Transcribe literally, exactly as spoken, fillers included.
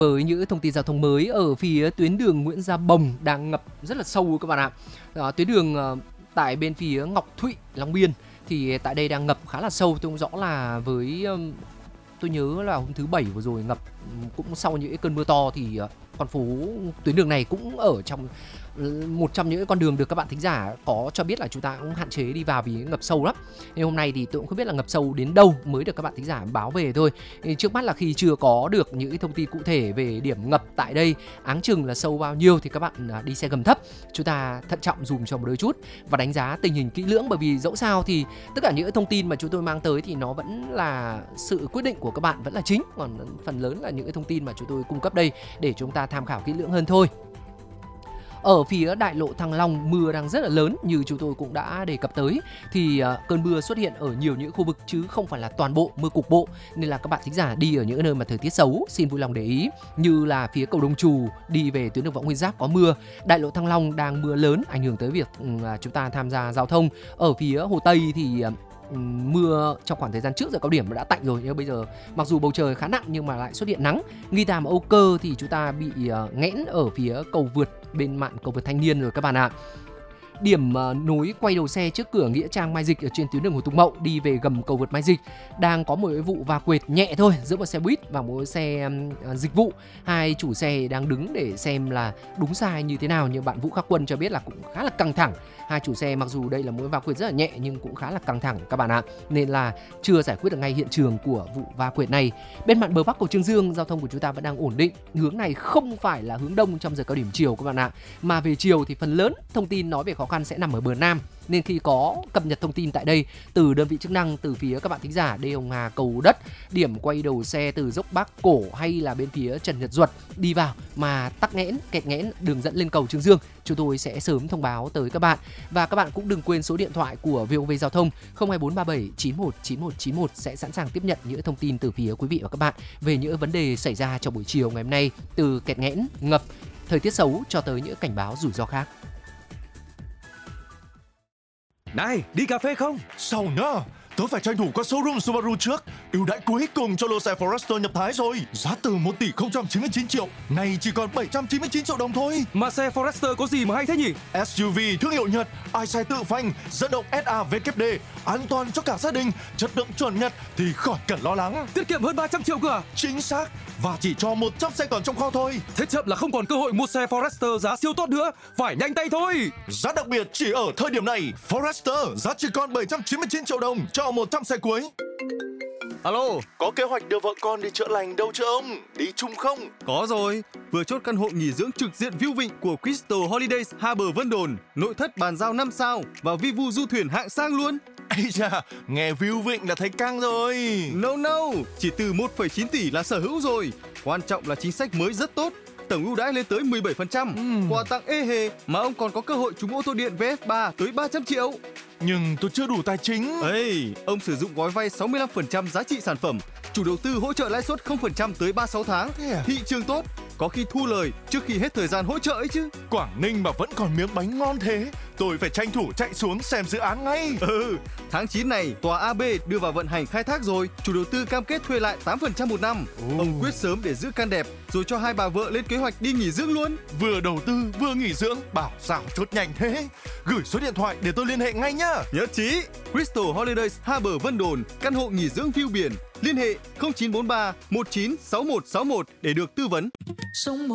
Với những thông tin giao thông mới ở phía tuyến đường Nguyễn Gia Bồng đang ngập rất là sâu các bạn ạ. À, tuyến đường uh, tại bên phía Ngọc Thụy, Long Biên thì tại đây đang ngập khá là sâu. Tôi không rõ là với um, tôi nhớ là hôm thứ bảy vừa rồi ngập cũng sau những cơn mưa to thì uh, con phố tuyến đường này cũng ở trong một trong những con đường được các bạn thính giả có cho biết là chúng ta cũng hạn chế đi vào vì ngập sâu lắm. Nên hôm nay thì tôi cũng không biết là ngập sâu đến đâu mới được các bạn thính giả báo về thôi. Nên trước mắt là khi chưa có được những thông tin cụ thể về điểm ngập tại đây, áng chừng là sâu bao nhiêu thì các bạn đi xe gầm thấp chúng ta thận trọng dùm cho một đôi chút và đánh giá tình hình kỹ lưỡng, bởi vì dẫu sao thì tất cả những thông tin mà chúng tôi mang tới thì nó vẫn là sự quyết định của các bạn vẫn là chính, còn phần lớn là những thông tin mà chúng tôi cung cấp đây để chúng ta tham khảo kỹ lưỡng hơn thôi. Ở phía đại lộ Thăng Long mưa đang rất là lớn như chúng tôi cũng đã đề cập tới, thì uh, cơn mưa xuất hiện ở nhiều những khu vực chứ không phải là toàn bộ, mưa cục bộ, nên là các bạn thính giả đi ở những nơi mà thời tiết xấu xin vui lòng để ý, như là phía cầu Đông Trù đi về tuyến đường Võ Nguyên Giáp có mưa, đại lộ Thăng Long đang mưa lớn ảnh hưởng tới việc uh, chúng ta tham gia giao thông. Ở phía Hồ Tây thì uh, mưa trong khoảng thời gian trước giờ cao điểm đã tạnh rồi, nhưng bây giờ mặc dù bầu trời khá nặng nhưng mà lại xuất hiện nắng. Nghi Tàm, Âu Cơ thì chúng ta bị uh, nghẽn ở phía cầu vượt bên mạn cầu vượt Thanh Niên rồi các bạn ạ. Điểm uh, nối quay đầu xe trước cửa Nghĩa Trang Mai Dịch ở trên tuyến đường Hồ Tùng Mậu đi về gầm cầu vượt Mai Dịch đang có một vụ va quệt nhẹ thôi giữa một xe buýt và một xe um, dịch vụ. Hai chủ xe đang đứng để xem là đúng sai như thế nào, nhưng bạn Vũ Khắc Quân cho biết là cũng khá là căng thẳng. Hai chủ xe mặc dù đây là một va quệt rất là nhẹ nhưng cũng khá là căng thẳng các bạn ạ, nên là chưa giải quyết được ngay hiện trường của vụ va quệt này. Bên mạn bờ Bắc cầu Trương Dương, giao thông của chúng ta vẫn đang ổn định. Hướng này không phải là hướng đông trong giờ cao điểm chiều các bạn ạ, mà về chiều thì phần lớn thông tin nói về khó khăn sẽ nằm ở bờ Nam. Nên khi có cập nhật thông tin tại đây từ đơn vị chức năng, từ phía các bạn thính giả Đê Hồng Hà, cầu Đất, điểm quay đầu xe từ dốc Bắc Cổ hay là bên phía Trần Nhật Duật đi vào mà tắc nghẽn, kẹt nghẽn đường dẫn lên cầu Trương Dương, chúng tôi sẽ sớm thông báo tới các bạn. Và các bạn cũng đừng quên số điện thoại của vê o vê Giao thông không hai bốn ba bảy chín một chín một chín một sẽ sẵn sàng tiếp nhận những thông tin từ phía quý vị và các bạn về những vấn đề xảy ra trong buổi chiều ngày hôm nay, từ kẹt nghẽn, ngập, thời tiết xấu cho tới những cảnh báo rủi ro khác. Này, đi cà phê không? Sao nhá? Tớ phải tranh thủ qua showroom Subaru trước. Ưu đãi cuối cùng cho lô xe Forester nhập Thái rồi. Giá từ một tỷ không trăm chín mươi chín triệu, nay chỉ còn bảy trăm chín mươi chín triệu đồng thôi. Mà xe Forester có gì mà hay thế nhỉ? ét u vê thương hiệu Nhật, eyesight tự phanh, dẫn động ét a vê kép đê, an toàn cho cả gia đình, chất lượng chuẩn Nhật thì khỏi cần lo lắng. Tiết kiệm hơn ba trăm triệu cơ à? Chính xác. Và chỉ cho một trăm xe còn trong kho thôi. Thế chậm là không còn cơ hội mua xe Forester giá siêu tốt nữa. Phải nhanh tay thôi. Giá đặc biệt chỉ ở thời điểm này. Forester giá chỉ còn bảy trăm chín mươi chín triệu đồng cho một trăm xe cuối. Alo, có kế hoạch đưa vợ con đi chữa lành đâu chưa ông? Đi chung không? có rồi. Vừa chốt căn hộ nghỉ dưỡng trực diện view vịnh của Crystal Holidays Harbour Vân Đồn, nội thất bàn giao năm sao và vi vu du thuyền hạng sang luôn. Ây da, nghe view vịnh là thấy căng rồi. No no, chỉ từ một phẩy chín tỷ là sở hữu rồi. Quan trọng là chính sách mới rất tốt. Tổng ưu đãi lên tới mười bảy phần trăm, uhm. quà tặng ê hề mà ông còn có cơ hội trúng ô tô điện vê ép ba tới ba trăm triệu. Nhưng tôi chưa đủ tài chính. Ê, ông sử dụng gói vay sáu mươi lăm phần trăm giá trị sản phẩm, chủ đầu tư hỗ trợ lãi suất không phần trăm tới ba mươi sáu tháng. À? Thị trường tốt, có khi thu lời trước khi hết thời gian hỗ trợ ấy chứ. Quảng Ninh mà vẫn còn miếng bánh ngon thế, tôi phải tranh thủ chạy xuống xem dự án ngay. Ừ, tháng chín này tòa a bê đưa vào vận hành khai thác rồi, chủ đầu tư cam kết thuê lại tám phần trăm một năm. Ừ. Ông quyết sớm để giữ căn đẹp rồi cho hai bà vợ lên kế hoạch đi nghỉ dưỡng luôn. Vừa đầu tư vừa nghỉ dưỡng, bảo sao chốt nhanh thế. Gửi số điện thoại để tôi liên hệ ngay nhá. Nhất trí. Crystal Holidays Harbour Vân Đồn, căn hộ nghỉ dưỡng view biển. Liên hệ không chín bốn ba một chín sáu một sáu một để được tư vấn.